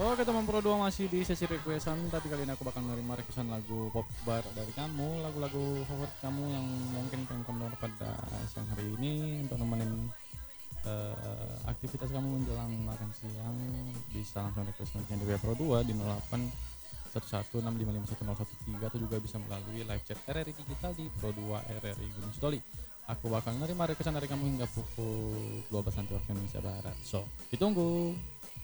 Oke teman Pro 2 masih di sesi requestan, tapi kali ini aku bakal menerima requestan lagu pop bar dari kamu, lagu-lagu favorit kamu yang mungkin pengen kamu dengar pada siang hari ini untuk nemenin aktivitas kamu menjelang makan siang. Bisa langsung request di WA Pro 2 di 08 1165511013 atau juga bisa melalui live chat RRI Digital di Pro 2 RRI Gunung Sitoli. Aku bakal menerima requestan dari kamu hingga pukul 12 nanti waktu Indonesia Barat. So, ditunggu.